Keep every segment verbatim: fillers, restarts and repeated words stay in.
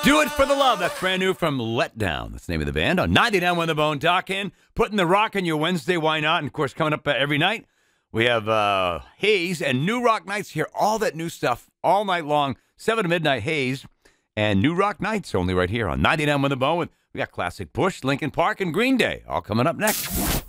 Do It for the Love. That's brand new from Letdown. That's the name of the band. On ninety-nine When the Bone talking, putting the rock in your Wednesday, why not? And, of course, coming up uh, every night, we have uh, Haze and New Rock Nights here. All that new stuff all night long, seven to midnight, Haze and New Rock Nights only right here on ninety-nine When the Bone. We got classic Bush, Linkin Park, and Green Day all coming up next.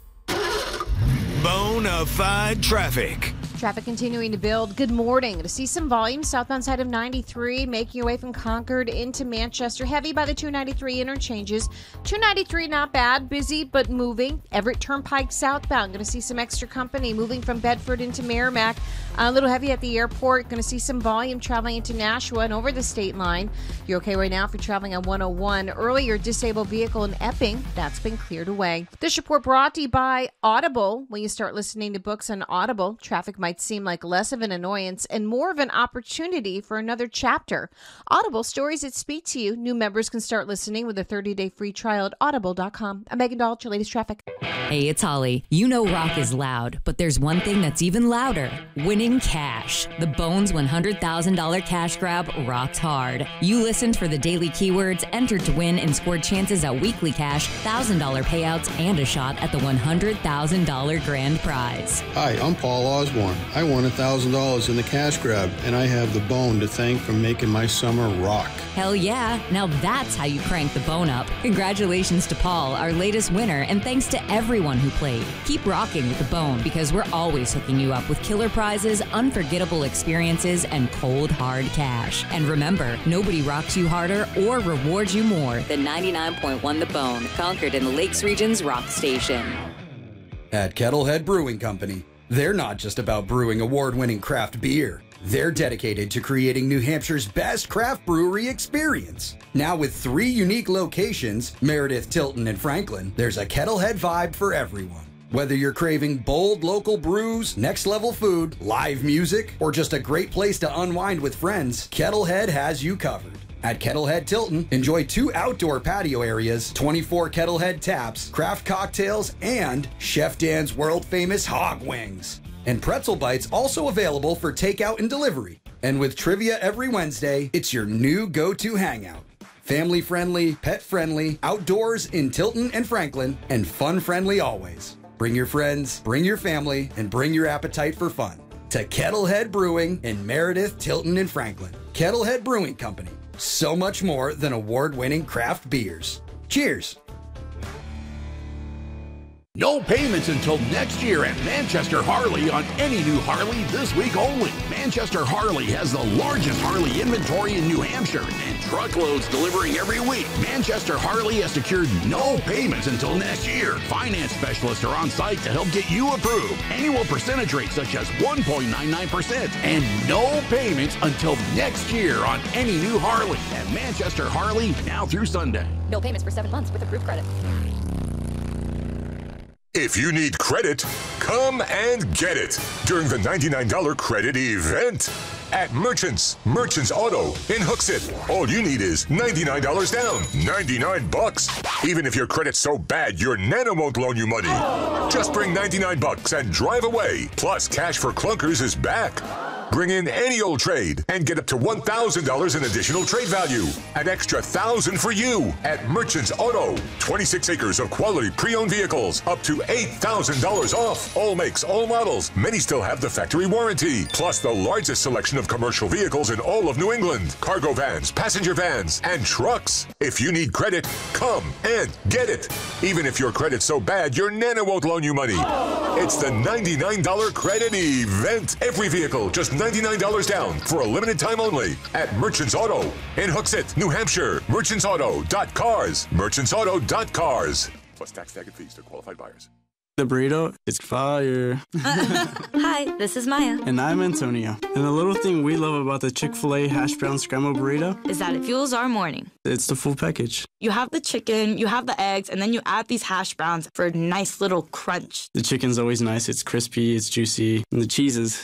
Bonafide traffic. Traffic continuing to build. Good morning. To see some volume southbound side of ninety-three, making your way from Concord into Manchester. Heavy by the two ninety-three interchanges. two ninety-three not bad, busy but moving. Everett Turnpike southbound. Going to see some extra company moving from Bedford into Merrimack. A little heavy at the airport. Going to see some volume traveling into Nashua and over the state line. You're okay right now if you're traveling on one oh one. Earlier, disabled vehicle in Epping. That's been cleared away. This report brought to you by Audible. When you start listening to books on Audible, traffic might seem like less of an annoyance and more of an opportunity for another chapter. Audible, stories that speak to you. New members can start listening with a thirty-day free trial at audible dot com. I'm Megan Dahl, your latest traffic. Hey, it's Holly. You know rock is loud, but there's one thing that's even louder. Winning cash. The Bones one hundred thousand dollars cash grab rocks hard. You listened for the daily keywords, entered to win, and scored chances at weekly cash, one thousand dollars payouts, and a shot at the one hundred thousand dollars grand prize. Hi, I'm Paul Osborne. I won one thousand dollars in the cash grab, and I have the Bone to thank for making my summer rock. Hell yeah. Now that's how you crank the Bone up. Congratulations to Paul, our latest winner, and thanks to everyone who played. Keep rocking with the Bone because we're always hooking you up with killer prizes, unforgettable experiences, and cold, hard cash. And remember, nobody rocks you harder or rewards you more than ninety-nine point one The Bone, Concord in the Lakes Region's rock station. At Kettlehead Brewing Company, they're not just about brewing award-winning craft beer. They're dedicated to creating New Hampshire's best craft brewery experience. Now with three unique locations, Meredith, Tilton, and Franklin, there's a Kettlehead vibe for everyone. Whether you're craving bold local brews, next-level food, live music, or just a great place to unwind with friends, Kettlehead has you covered. At Kettlehead Tilton, enjoy two outdoor patio areas, twenty-four Kettlehead taps, craft cocktails, and Chef Dan's world-famous hog wings. And Pretzel Bites also available for takeout and delivery. And with trivia every Wednesday, it's your new go-to hangout. Family-friendly, pet-friendly, outdoors in Tilton and Franklin, and fun-friendly always. Bring your friends, bring your family, and bring your appetite for fun. To Kettlehead Brewing in Meredith, Tilton, and Franklin. Kettlehead Brewing Company. So much more than award-winning craft beers. Cheers! No payments until next year at Manchester Harley on any new Harley this week only. Manchester Harley has the largest Harley inventory in New Hampshire and truckloads delivering every week. Manchester Harley has secured no payments until next year. Finance specialists are on site to help get you approved. Annual percentage rates such as one point nine nine percent and no payments until next year on any new Harley at Manchester Harley now through Sunday. No payments for seven months with approved credit. If you need credit, come and get it during the ninety-nine dollars credit event at Merchants. Merchants Auto in Hooksett. All you need is ninety-nine dollars down. ninety-nine bucks. Even if your credit's so bad, your Nana won't loan you money. Just bring ninety-nine bucks and drive away. Plus, Cash for Clunkers is back. Bring in any old trade and get up to one thousand dollars in additional trade value. An extra one thousand dollars for you at Merchants Auto. twenty-six acres of quality pre-owned vehicles. Up to eight thousand dollars off. All makes, all models. Many still have the factory warranty. Plus the largest selection of commercial vehicles in all of New England. Cargo vans, passenger vans, and trucks. If you need credit, come and get it. Even if your credit's so bad, your Nana won't loan you money. It's the ninety-nine dollars credit event. Every vehicle, just ninety-nine dollars down for a limited time only at Merchants Auto in Hooksett, New Hampshire. merchants auto dot cars. merchants auto dot cars. Plus tax, tag, and fees to qualified buyers. The burrito is fire. Hi, this is Maya. And I'm Antonio. And the little thing we love about the Chick-fil-A hash brown scrambled burrito is that it fuels our morning. It's the full package. You have the chicken, you have the eggs, and then you add these hash browns for a nice little crunch. The chicken's always nice. It's crispy, it's juicy, and the cheese is